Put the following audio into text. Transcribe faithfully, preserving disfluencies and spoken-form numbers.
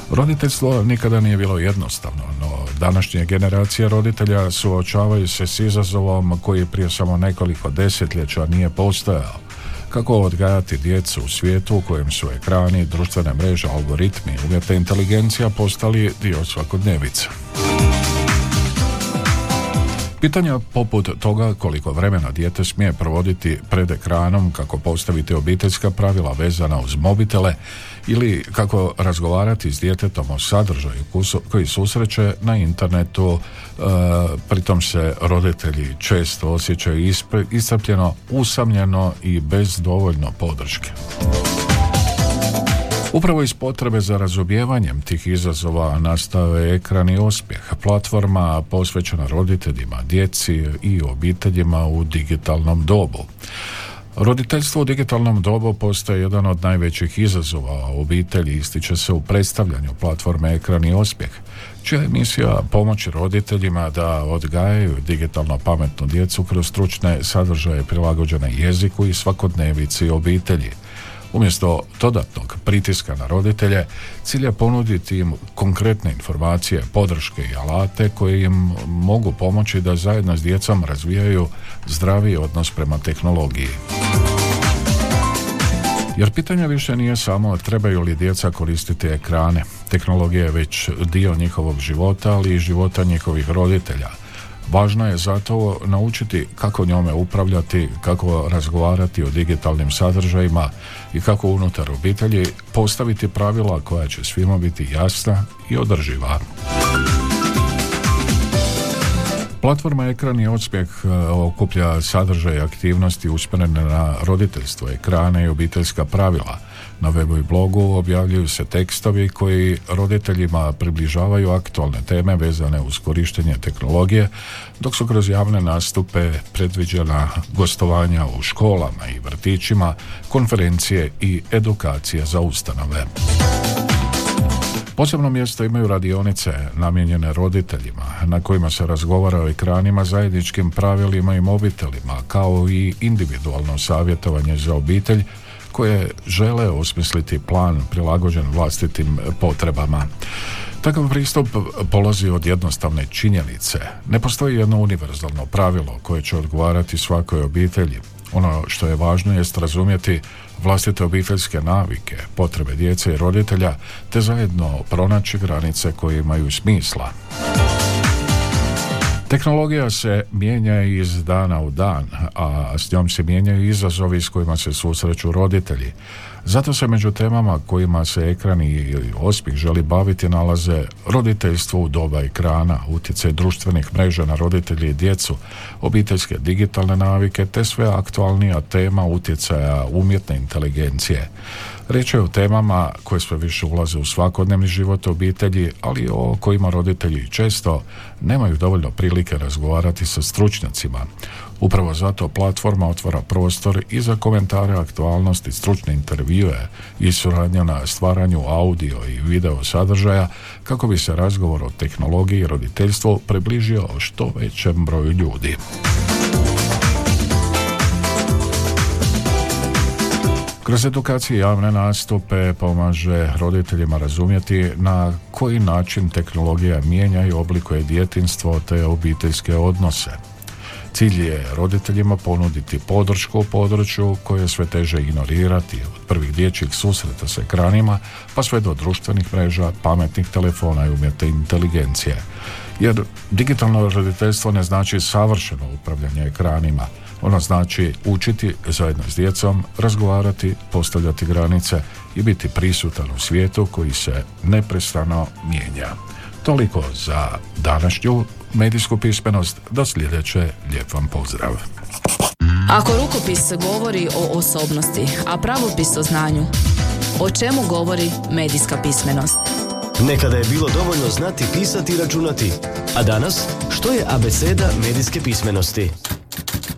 Roditeljstvo nikada nije bilo jednostavno, no današnje generacije roditelja suočavaju se s izazovom koji prije samo nekoliko desetljeća nije postojao. Kako odgajati djecu u svijetu u kojem su ekrani, društvene mreže, algoritmi, umjetna inteligencija postali dio svakodnevice. Pitanja poput toga koliko vremena dijete smije provoditi pred ekranom, kako postaviti obiteljska pravila vezana uz mobitele ili kako razgovarati s djetetom o sadržaju koji susreće na internetu, e, pritom se roditelji često osjećaju iscrpljeno, usamljeno i bez dovoljno podrške. Upravo iz potrebe za razumijevanjem tih izazova nastao je Ekran i Osmijeh, platforma posvećena roditeljima, djeci i obiteljima u digitalnom dobu. Roditeljstvo u digitalnom dobu postaje jedan od najvećih izazova obitelji, ističe se u predstavljanju platforme Ekran i Osmijeh, čija je misija pomoći roditeljima da odgajaju digitalno pametnu djecu kroz stručne sadržaje prilagođene jeziku i svakodnevici obitelji. Umjesto dodatnog pritiska na roditelje, cilj je ponuditi im konkretne informacije, podrške i alate koji im mogu pomoći da zajedno s djecom razvijaju zdraviji odnos prema tehnologiji. Jer pitanje više nije samo trebaju li djeca koristiti ekrane. Tehnologija je već dio njihovog života, ali i života njihovih roditelja. Važno je zato naučiti kako njome upravljati, kako razgovarati o digitalnim sadržajima i kako unutar obitelji postaviti pravila koja će svima biti jasna i održiva. Platforma Ekran i Osmijeh okuplja sadržaj i aktivnosti usmjerene na roditeljstvo, ekrane i obiteljska pravila. Na webu i blogu objavljuju se tekstovi koji roditeljima približavaju aktualne teme vezane uz korištenje tehnologije, dok su kroz javne nastupe predviđena gostovanja u školama i vrtićima, konferencije i edukacije za ustanove. Posebno mjesto imaju radionice namijenjene roditeljima, na kojima se razgovara o ekranima, zajedničkim pravilima i mobitelima, kao i individualno savjetovanje za obitelj koje žele osmisliti plan prilagođen vlastitim potrebama. Takav pristup polazi od jednostavne činjenice. Ne postoji jedno univerzalno pravilo koje će odgovarati svakoj obitelji. Ono što je važno jest razumjeti vlastite obiteljske navike, potrebe djece i roditelja, te zajedno pronaći granice koje imaju smisla. Tehnologija se mijenja iz dana u dan, a s njom se mijenjaju izazovi s kojima se susreću roditelji. Zato se među temama kojima se Ekran i Osmijeh želi baviti nalaze roditeljstvo u doba ekrana, utjecaj društvenih mreža na roditelje i djecu, obiteljske digitalne navike te sve aktualnija tema utjecaja umjetne inteligencije. Riječ je o temama koje sve više ulaze u svakodnevni život obitelji, ali o kojima roditelji često nemaju dovoljno prilike razgovarati sa stručnjacima. Upravo zato platforma otvara prostor i za komentare aktualnosti, stručne intervjue i suradnju na stvaranju audio i video sadržaja kako bi se razgovor o tehnologiji i roditeljstvu približio što većem broju ljudi. Kroz edukacije i javne nastupe pomaže roditeljima razumjeti na koji način tehnologija mijenja i oblikuje djetinjstvo te obiteljske odnose. Cilj je roditeljima ponuditi podršku u području koje je sve teže ignorirati, od prvih dječjih susreta s ekranima pa sve do društvenih mreža, pametnih telefona i umjetne inteligencije. Jer digitalno roditeljstvo ne znači savršeno upravljanje ekranima. Ono znači učiti zajedno s djecom, razgovarati, postavljati granice i biti prisutan u svijetu koji se neprestano mijenja. Toliko za današnju medijsku pismenost. Do sljedeće, lijep vam pozdrav. Ako rukopis govori o osobnosti, a pravopis o znanju, o čemu govori medijska pismenost? Nekada je bilo dovoljno znati pisati i računati, a danas što je abeceda medijske pismenosti?